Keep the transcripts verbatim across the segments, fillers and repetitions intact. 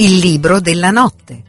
Il libro della notte.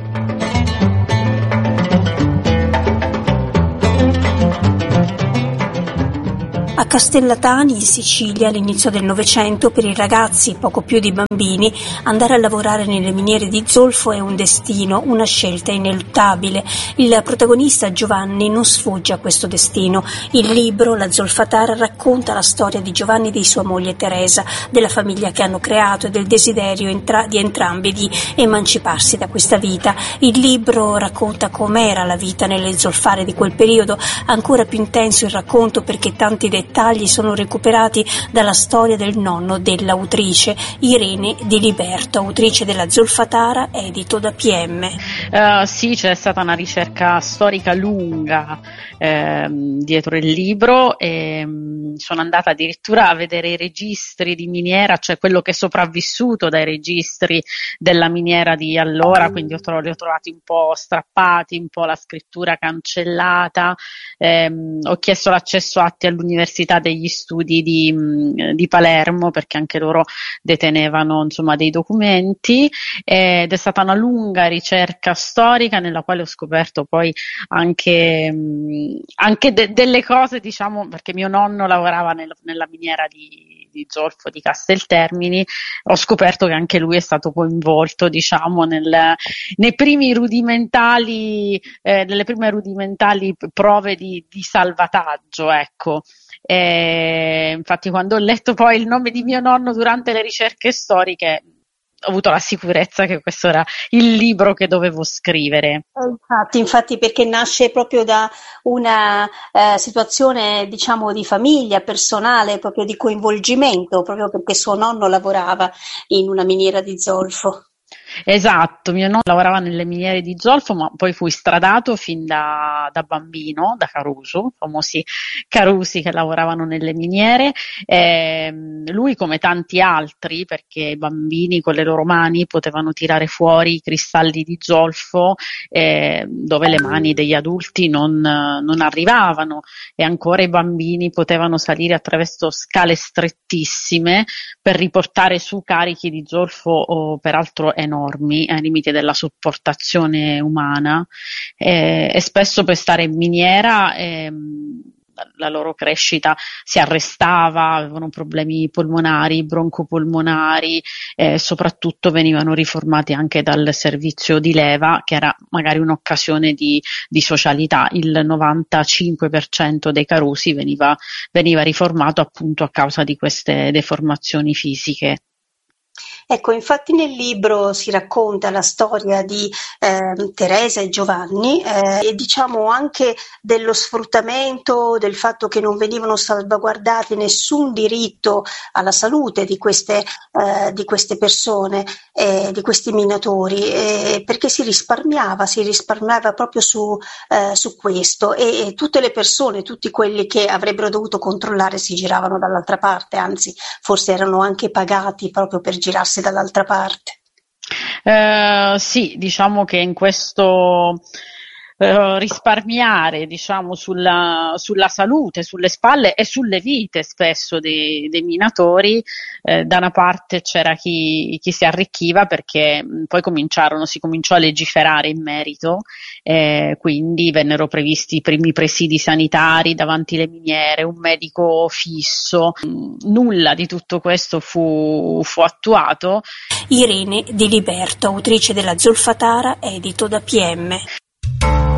A Castellatani, in Sicilia, all'inizio del Novecento, per i ragazzi, poco più di bambini, andare a lavorare nelle miniere di zolfo è un destino, una scelta ineluttabile. Il protagonista Giovanni non sfugge a questo destino. Il libro, La Zolfatara, racconta la storia di Giovanni e di sua moglie Teresa, della famiglia che hanno creato e del desiderio entra- di entrambi di emanciparsi da questa vita. Il libro racconta com'era la vita nelle zolfare di quel periodo, ancora più intenso il racconto perché tanti dettagli dettagli sono recuperati dalla storia del nonno dell'autrice, Irene Di Liberto, autrice della Zolfatara, edito da P M. Uh, sì, c'è stata una ricerca storica lunga eh, dietro il libro e mh, sono andata addirittura a vedere i registri di miniera, cioè quello che è sopravvissuto dai registri della miniera di allora, quindi ho tro- li ho trovati un po' strappati, un po' la scrittura cancellata, ehm, ho chiesto l'accesso a atti all'università degli studi di, di Palermo perché anche loro detenevano insomma dei documenti ed è stata una lunga ricerca storica nella quale ho scoperto poi anche, anche de- delle cose, diciamo, perché mio nonno lavorava nel, nella miniera di, di zolfo di Casteltermini. Ho scoperto che anche lui è stato coinvolto, diciamo, nel, nei primi rudimentali eh, nelle prime rudimentali prove di, di salvataggio, ecco. E infatti quando ho letto poi il nome di mio nonno durante le ricerche storiche ho avuto la sicurezza che questo era il libro che dovevo scrivere. Infatti, infatti perché nasce proprio da una eh, situazione, diciamo, di famiglia, personale, proprio di coinvolgimento, proprio perché suo nonno lavorava in una miniera di zolfo. Esatto, mio nonno lavorava nelle miniere di zolfo, ma poi fu istradato fin da, da bambino, da Caruso, famosi carusi che lavoravano nelle miniere. E lui, come tanti altri, perché i bambini con le loro mani potevano tirare fuori i cristalli di zolfo eh, dove le mani degli adulti non, non arrivavano, e ancora i bambini potevano salire attraverso scale strettissime per riportare su carichi di zolfo oh, peraltro enormi, ai limiti della sopportazione umana, eh, e spesso per stare in miniera ehm, la loro crescita si arrestava, avevano problemi polmonari, broncopolmonari, e soprattutto venivano riformati anche dal servizio di leva, che era magari un'occasione di, di socialità. Il novantacinque per cento dei carusi veniva, veniva riformato appunto a causa di queste deformazioni fisiche. Ecco, infatti nel libro si racconta la storia di eh, Teresa e Giovanni eh, e diciamo anche dello sfruttamento, del fatto che non venivano salvaguardati nessun diritto alla salute di queste, eh, di queste persone, eh, di questi minatori, eh, perché si risparmiava, si risparmiava proprio su, eh, su questo e, e tutte le persone, tutti quelli che avrebbero dovuto controllare si giravano dall'altra parte, anzi forse erano anche pagati proprio per girarsi dall'altra parte. Eh, sì, diciamo che in questo eh, risparmiare, diciamo, sulla, sulla salute, sulle spalle e sulle vite spesso dei, dei minatori, eh, da una parte c'era chi, chi si arricchiva perché mh, poi cominciarono, si cominciò a legiferare in merito, eh, quindi vennero previsti i primi presidi sanitari davanti alle miniere, un medico fisso. Mh, nulla di tutto questo fu, fu attuato. Irene Di Liberto, autrice della Zolfatara, edito da P M.